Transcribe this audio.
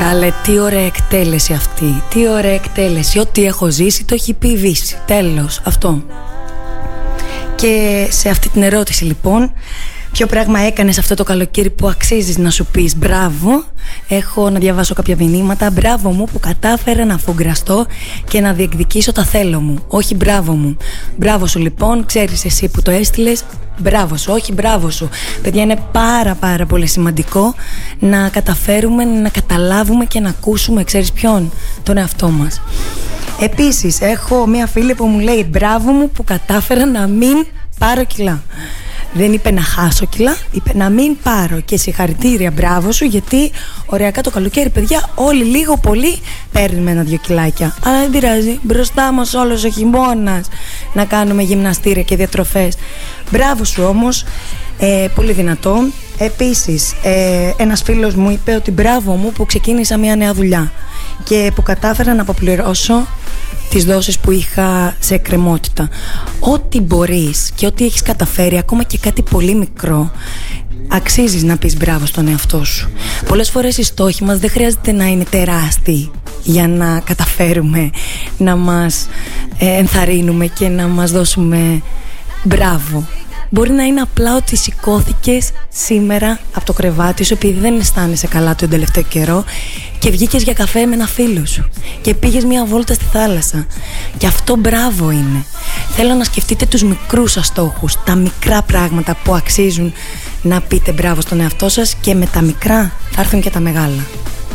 Καλέ, τι ωραία εκτέλεση αυτή. Τι ωραία εκτέλεση. Ό,τι έχω ζήσει το έχει πει Βύση. Τέλος, αυτό. Και σε αυτή την ερώτηση λοιπόν, ποιο πράγμα έκανες αυτό το καλοκαίρι που αξίζεις να σου πεις μπράβο? Έχω να διαβάσω κάποια μηνύματα. Μπράβο μου που κατάφερα να αφογκραστώ και να διεκδικήσω τα θέλω μου. Όχι μπράβο μου. Μπράβο σου λοιπόν, ξέρεις εσύ που το έστειλες. Μπράβο σου, όχι μπράβο σου. Παιδιά, είναι πάρα πολύ σημαντικό να καταφέρουμε να καταλάβουμε και να ακούσουμε, ξέρεις ποιον? Τον εαυτό μας. Επίσης, έχω μία φίλη που μου λέει μπράβο μου που κατάφερα να μην πάρω κιλά. Δεν είπε να χάσω κιλά, είπε να μην πάρω. Και συγχαρητήρια, μπράβο σου, γιατί ωριακά το καλοκαίρι, παιδιά, όλοι λίγο πολύ παίρνουμε 1-2 κιλάκια. Αλλά δεν πειράζει, μπροστά μας όλος ο χειμώνας να κάνουμε γυμναστήρια και διατροφές. Μπράβο σου όμως, πολύ δυνατό. Επίσης, ένας φίλος μου είπε ότι μπράβο μου που ξεκίνησα μια νέα δουλειά και που κατάφερα να αποπληρώσω τις δόσεις που είχα σε εκκρεμότητα. Ό,τι μπορείς και ό,τι έχεις καταφέρει, ακόμα και κάτι πολύ μικρό, αξίζεις να πεις μπράβο στον εαυτό σου. Πολλές φορές οι στόχοι μας δεν χρειάζεται να είναι τεράστιοι για να καταφέρουμε να μας ενθαρρύνουμε και να μας δώσουμε μπράβο. Μπορεί να είναι απλά ότι σηκώθηκες σήμερα από το κρεβάτι σου επειδή δεν αισθάνεσαι καλά τον τελευταίο καιρό και βγήκες για καφέ με ένα φίλο σου και πήγες μια βόλτα στη θάλασσα. Και αυτό μπράβο είναι. Θέλω να σκεφτείτε τους μικρούς σας στόχους, τα μικρά πράγματα που αξίζουν να πείτε μπράβο στον εαυτό σας, και με τα μικρά θα έρθουν και τα μεγάλα.